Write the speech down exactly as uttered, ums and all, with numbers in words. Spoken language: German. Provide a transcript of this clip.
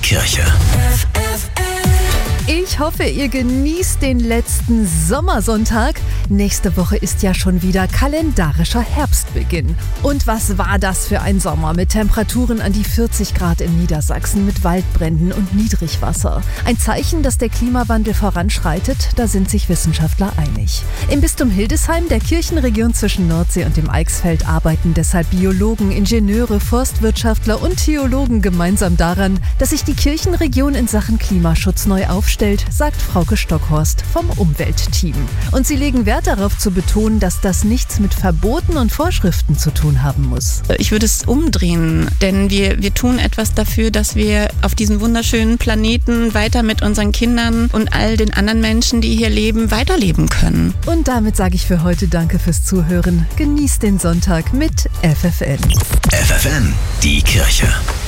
Kirche. Ich hoffe, ihr genießt den letzten Sommersonntag. Nächste Woche ist ja schon wieder kalendarischer Herbstbeginn. Und was war das für ein Sommer mit Temperaturen an die vierzig Grad in Niedersachsen, mit Waldbränden und Niedrigwasser? Ein Zeichen, dass der Klimawandel voranschreitet, da sind sich Wissenschaftler einig. Im Bistum Hildesheim, der Kirchenregion zwischen Nordsee und dem Eichsfeld, arbeiten deshalb Biologen, Ingenieure, Forstwirtschaftler und Theologen gemeinsam daran, dass sich die Kirchenregion in Sachen Klimaschutz neu aufstellt, sagt Frauke Stockhorst vom Umweltteam. Und sie legen Wert darauf zu betonen, dass das nichts mit Verboten und Vorschriften zu tun haben muss. Ich würde es umdrehen, denn wir, wir tun etwas dafür, dass wir auf diesem wunderschönen Planeten weiter mit unseren Kindern und all den anderen Menschen, die hier leben, weiterleben können. Und damit sage ich für heute Danke fürs Zuhören. Genießt den Sonntag mit F F N. F F N, die Kirche.